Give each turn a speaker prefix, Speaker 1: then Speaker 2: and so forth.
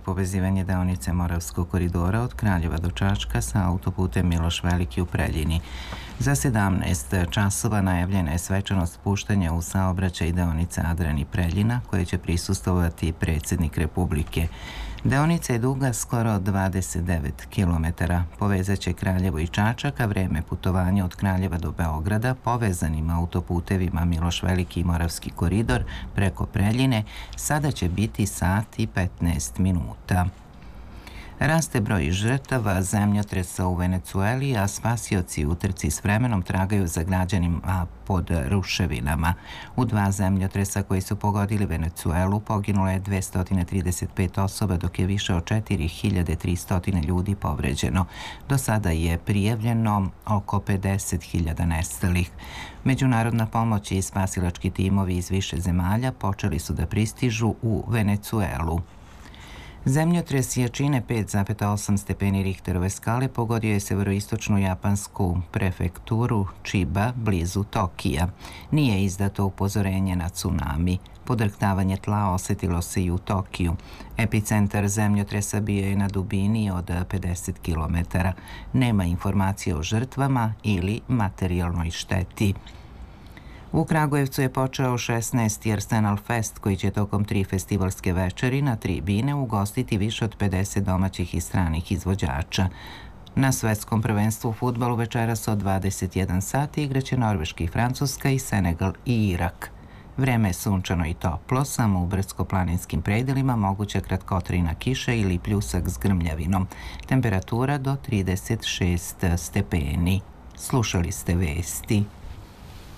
Speaker 1: povezivanje deonice Moravskog koridora od Kraljeva do Čačka sa autoputem Miloš Veliki u Preljini. Za 17 časova najavljena je svečanost puštanja u saobraćaj deonice Adrani Preljina, koje će prisustvovati predsjednik Republike. Deonica je duga skoro 29 km. Povezaće Kraljevo i Čačak, a vreme putovanja od Kraljeva do Beograda povezanim autoputevima Miloš Veliki i Moravski koridor preko Preljine sada će biti sat i 15 minuta. Raste broj žrtava zemljotresa u Venecueli, a spasioci u trci s vremenom tragaju za građanima pod ruševinama. U 2 zemljotresa koji su pogodili Venecuelu poginulo je 235 osoba, dok je više od 4300 ljudi povređeno. Do sada je prijavljeno oko 50.000 nestalih. Međunarodna pomoć i spasilački timovi iz više zemalja počeli su da pristižu u Venecuelu. Zemljotres jačine 5,8 stepeni Richterove skale pogodio je severoistočnu japansku prefekturu Chiba blizu Tokija. Nije izdato upozorenje na tsunami. Podrhtavanje tla osetilo se i u Tokiju. Epicentar zemljotresa bio je na dubini od 50 km. Nema informacije o žrtvama ili materijalnoj šteti. U Kragujevcu je počeo 16. Arsenal Fest, koji će tokom 3 festivalske večeri na 3 bine ugostiti više od 50 domaćih i stranih izvođača. Na svetskom prvenstvu u fudbalu večeras od 21 sati igraće Norveška i Francuska i Senegal i Irak. Vreme je sunčano i toplo, samo u brdsko-planinskim predelima moguća kratkotrajna kiša ili pljusak s grmljavinom. Temperatura do 36 stepeni. Slušali ste vesti.